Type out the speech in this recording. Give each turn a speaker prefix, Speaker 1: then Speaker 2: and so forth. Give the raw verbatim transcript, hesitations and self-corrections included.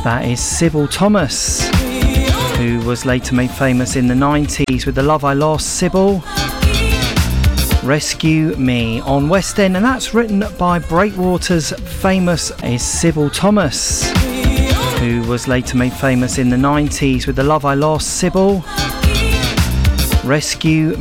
Speaker 1: That is Sybil Thomas, who was later made famous in the nineties with The Love I Lost. Sybil, Rescue Me on West End, and that's written by Breakwater's famous is Sybil Thomas, who was later made famous in the nineties with The Love I Lost. Sybil, Rescue